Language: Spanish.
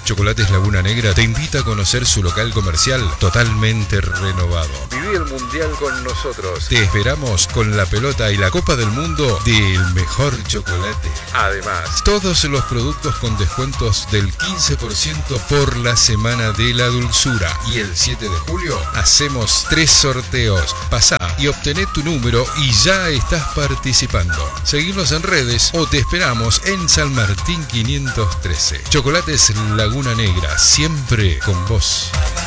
Chocolates Laguna Negra te invita a conocer su local comercial totalmente renovado. Viví el Mundial con nosotros. Te esperamos con la pelota y la Copa del Mundo del mejor chocolate. Además, todos los productos con descuentos del 15% por la Semana de la Dulzura. Y el 7 de julio hacemos 3 sorteos. Pasá y obtené tu número y ya estás participando. Seguinos en redes o te esperamos en San Martín 513. Chocolates Laguna Negra, siempre con vos.